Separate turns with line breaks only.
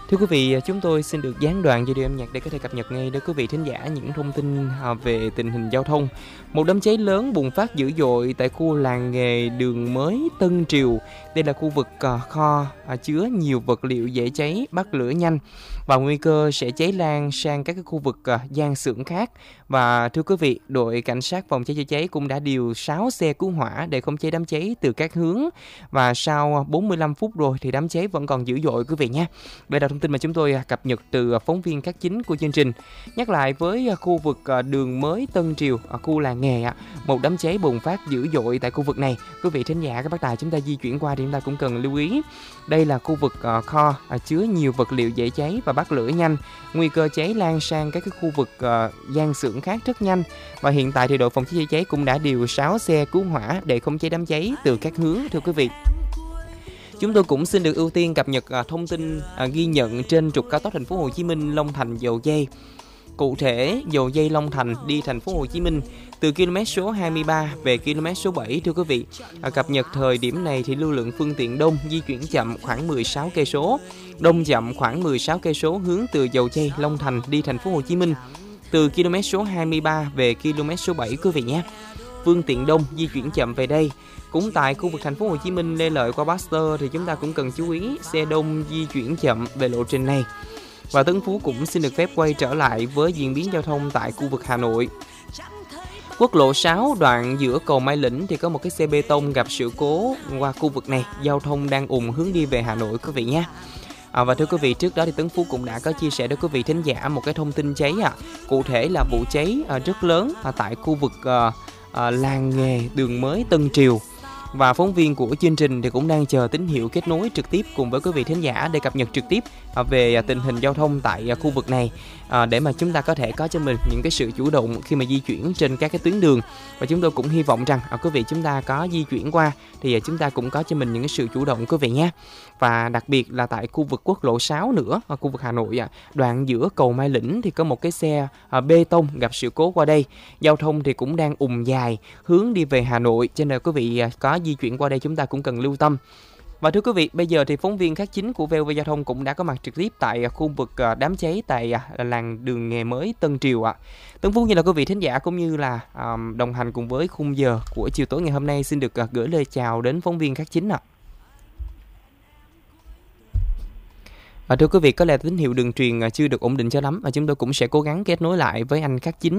Thưa quý vị, chúng tôi xin được gián đoạn giai điệu âm nhạc để có thể cập nhật ngay đến quý vị thính giả những thông tin về tình hình giao thông. Một đám cháy lớn bùng phát dữ dội tại khu làng nghề Đường Mới Tân Triều. Đây là khu vực kho chứa nhiều vật liệu dễ cháy, bắt lửa nhanh và nguy cơ sẽ cháy lan sang các cái khu vực gian xưởng khác. Và thưa quý vị, đội cảnh sát phòng cháy chữa cháy cũng đã điều 6 xe cứu hỏa để khống chế đám cháy từ các hướng. Và sau 45 phút rồi thì đám cháy vẫn còn dữ dội quý vị nhé. Đây là thông tin mà chúng tôi cập nhật từ phóng viên các chính của chương trình. Nhắc lại với khu vực Đường Mới Tân Triều, khu làng nghề, một đám cháy bùng phát dữ dội tại khu vực này. Quý vị thính giả, các bác tài chúng ta di chuyển qua thì chúng ta cũng cần lưu ý. Đây là khu vực kho chứa nhiều vật liệu dễ cháy và bắt lửa nhanh. Nguy cơ cháy lan sang các cái khu vực gian xưởng khác rất nhanh. Và hiện tại thì đội phòng cháy chữa cháy cũng đã điều 6 xe cứu hỏa để khống chế đám cháy từ các hướng, thưa quý vị. Chúng tôi cũng xin được ưu tiên cập nhật thông tin ghi nhận trên trục cao tốc Thành phố Hồ Chí Minh Long Thành Dầu Giây. Cụ thể, Dầu Giây Long Thành đi Thành phố Hồ Chí Minh từ km số 23 về km số 7, thưa quý vị. Cập nhật thời điểm này thì lưu lượng phương tiện đông, di chuyển chậm khoảng 16 cây số, đông chậm khoảng 16 cây số hướng từ Dầu Giây Long Thành đi Thành phố Hồ Chí Minh từ km số 23 về km số 7, quý vị nhé. Phương tiện đông di chuyển chậm về đây. Cũng tại khu vực Thành phố Hồ Chí Minh Lê Lợi qua Baxter thì chúng ta cũng cần chú ý xe đông di chuyển chậm về lộ trình này. Và Tấn Phú cũng xin được phép quay trở lại với diễn biến giao thông tại khu vực Hà Nội. Quốc lộ 6 đoạn giữa cầu Mai Lĩnh thì có một cái xe bê tông gặp sự cố qua khu vực này, giao thông đang ùn hướng đi về Hà Nội quý vị nhé. Và thưa quý vị, trước đó thì Tấn Phú cũng đã có chia sẻ với quý vị thính giả một cái thông tin cháy cụ thể là vụ cháy rất lớn tại khu vực làng nghề Đường Mới Tân Triều. Và phóng viên của chương trình thì cũng đang chờ tín hiệu kết nối trực tiếp cùng với quý vị thính giả để cập nhật trực tiếp về tình hình giao thông tại khu vực này, để mà chúng ta có thể có cho mình những cái sự chủ động khi mà di chuyển trên các cái tuyến đường. Và chúng tôi cũng hy vọng rằng quý vị chúng ta có di chuyển qua thì chúng ta cũng có cho mình những cái sự chủ động quý vị nhé. Và đặc biệt là tại khu vực quốc lộ 6 nữa, ở khu vực Hà Nội, đoạn giữa cầu Mai Lĩnh thì có một cái xe bê tông gặp sự cố qua đây. Giao thông thì cũng đang ùn dài hướng đi về Hà Nội, cho nên quý vị có di chuyển qua đây chúng ta cũng cần lưu tâm. Và thưa quý vị, bây giờ thì phóng viên khác chính của VOV Giao thông cũng đã có mặt trực tiếp tại khu vực đám cháy tại làng Đường Nghề Mới Tân Triều. Tấn Phú như là quý vị thính giả cũng như là đồng hành cùng với khung giờ của chiều tối ngày hôm nay, xin được gửi lời chào đến phóng viên khác chính ạ. Và thưa quý vị, có lẽ tín hiệu đường truyền chưa được ổn định cho lắm, và chúng tôi cũng sẽ cố gắng kết nối lại với anh khác chính